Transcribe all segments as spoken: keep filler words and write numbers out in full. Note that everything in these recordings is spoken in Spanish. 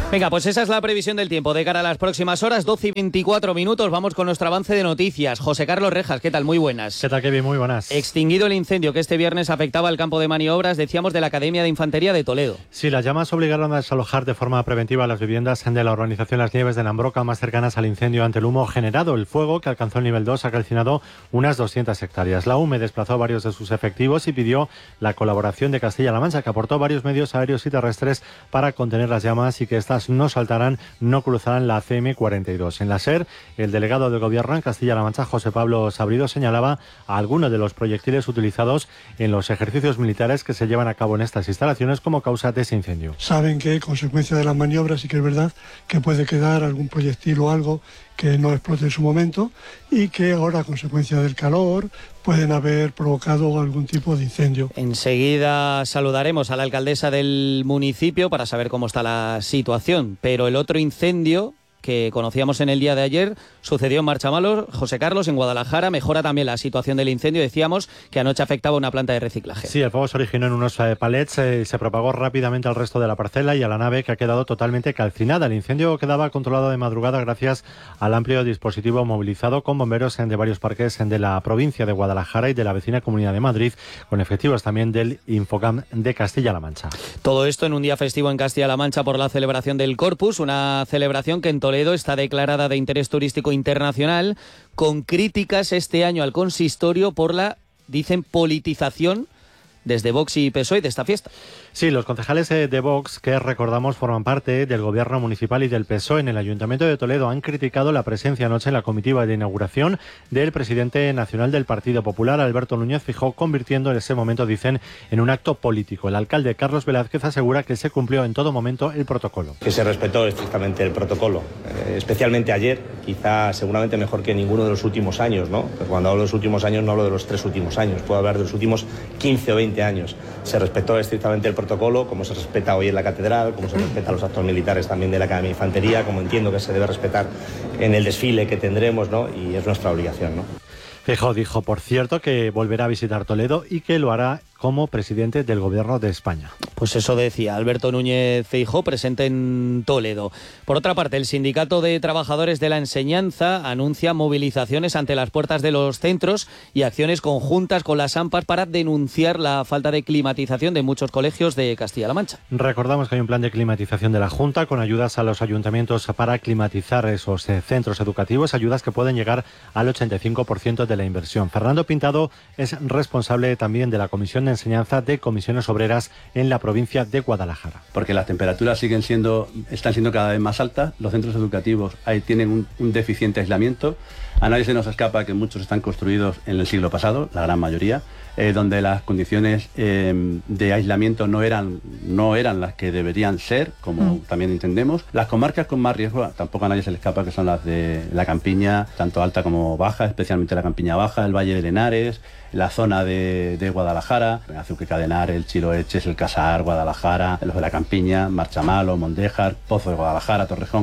Venga, pues esa es la previsión del tiempo de cara a las próximas horas, doce y veinticuatro minutos. Vamos con nuestro avance de noticias. José Carlos Rejas, ¿qué tal? Muy buenas. ¿Qué tal, Kevin? Muy buenas. Extinguido el incendio que este viernes afectaba el campo de maniobras, decíamos, de la Academia de Infantería de Toledo. Sí, las llamas obligaron a desalojar de forma preventiva las viviendas de la urbanización Las Nieves de Nambroca, más cercanas al incendio ante el humo generado. El fuego, que alcanzó el nivel dos, ha calcinado unas doscientas hectáreas. La U M E desplazó a varios de sus efectivos y pidió la colaboración de Castilla-La Mancha, que aportó varios medios aéreos y terrestres para contener las llamas y que éstas no saltaran, no cruzarán la C M cuarenta y dos. En la SER, el delegado del Gobierno en Castilla-La Mancha, José Pablo Sabrido, señalaba a algunos de los proyectiles utilizados en los ejercicios militares que se llevan a cabo en estas instalaciones como causa de ese incendio. Saben que, consecuencia de las maniobras, sí que es verdad que puede quedar algún proyectil o algo que no explote en su momento y que ahora, a consecuencia del calor, pueden haber provocado algún tipo de incendio. Enseguida saludaremos a la alcaldesa del municipio para saber cómo está la situación, pero el otro incendio que conocíamos en el día de ayer sucedió en Marchamalos, José Carlos, en Guadalajara. Mejora también la situación del incendio. Decíamos que anoche afectaba una planta de reciclaje. Sí, el fuego se originó en unos eh, palets, eh, se propagó rápidamente al resto de la parcela y a la nave, que ha quedado totalmente calcinada. El incendio quedaba controlado de madrugada gracias al amplio dispositivo movilizado con bomberos en de varios parques en de la provincia de Guadalajara y de la vecina Comunidad de Madrid, con efectivos también del Infocam de Castilla-La Mancha. Todo esto en un día festivo en Castilla-La Mancha por la celebración del Corpus, una celebración que en Toledo está declarada de interés turístico internacional, con críticas este año al consistorio por la, dicen, politización desde Vox y P S O E de esta fiesta. Sí, los concejales de Vox, que recordamos forman parte del gobierno municipal y del P S O E en el Ayuntamiento de Toledo, han criticado la presencia anoche en la comitiva de inauguración del presidente nacional del Partido Popular, Alberto Núñez Feijóo, convirtiendo en ese momento, dicen, en un acto político. El alcalde Carlos Velázquez asegura que se cumplió en todo momento el protocolo. Que se respetó estrictamente el protocolo, eh, especialmente ayer, quizá seguramente mejor que ninguno de los últimos años, ¿no? Pues cuando hablo de los últimos años no hablo de los tres últimos años, puedo hablar de los últimos quince o veinte años. Se respetó estrictamente el protocolo, como se respeta hoy en la catedral, como se respeta los actos militares también de la Academia de Infantería, como entiendo que se debe respetar en el desfile que tendremos, ¿no? Y es nuestra obligación, ¿no? Feijóo dijo, por cierto, que volverá a visitar Toledo y que lo hará como presidente del Gobierno de España. Pues eso decía Alberto Núñez Feijóo, presente en Toledo. Por otra parte, el Sindicato de Trabajadores de la Enseñanza anuncia movilizaciones ante las puertas de los centros y acciones conjuntas con las AMPAs para denunciar la falta de climatización de muchos colegios de Castilla-La Mancha. Recordamos que hay un plan de climatización de la Junta con ayudas a los ayuntamientos para climatizar esos eh, centros educativos, ayudas que pueden llegar al ochenta y cinco por ciento de la inversión. Fernando Pintado es responsable también de la Comisión de Enseñanza de Comisiones Obreras en la provincia de Guadalajara. Porque las temperaturas siguen siendo, están siendo cada vez más altas, los centros educativos ahí tienen un, un deficiente aislamiento, a nadie se nos escapa que muchos están construidos en el siglo pasado, la gran mayoría, eh, donde las condiciones eh, de aislamiento no eran, no eran las que deberían ser, como mm. también entendemos. Las comarcas con más riesgo, tampoco a nadie se le escapa, que son las de la campiña, tanto alta como baja, especialmente la campiña baja, el Valle de Henares, la zona de, de Guadalajara, Azuque Cadenar, el Chiloeches, el Casar, Guadalajara, los de la campiña, Marchamalo, Mondéjar, Pozo de Guadalajara, Torrejón.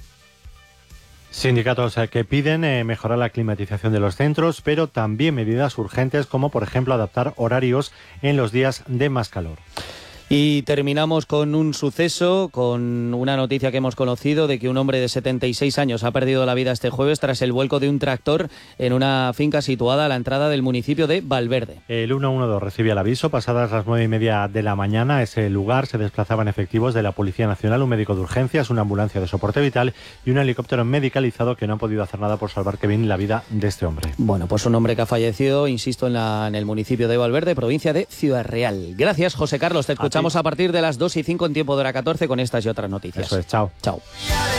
Sindicatos que piden eh, mejorar la climatización de los centros, pero también medidas urgentes como, por ejemplo, adaptar horarios en los días de más calor. Y terminamos con un suceso, con una noticia que hemos conocido de que un hombre de setenta y seis años ha perdido la vida este jueves tras el vuelco de un tractor en una finca situada a la entrada del municipio de Valverde. El ciento doce recibe el aviso. Pasadas las nueve y media de la mañana, a ese lugar se desplazaban efectivos de la Policía Nacional, un médico de urgencias, una ambulancia de soporte vital y un helicóptero medicalizado que no han podido hacer nada por salvar, Kevin, la vida de este hombre. Bueno, pues un hombre que ha fallecido, insisto, en, la, en el municipio de Valverde, provincia de Ciudad Real. Gracias, José Carlos. Te escuchamos a partir de las dos y cinco en tiempo de hora catorce con estas y otras noticias. Eso es, chao. Chao.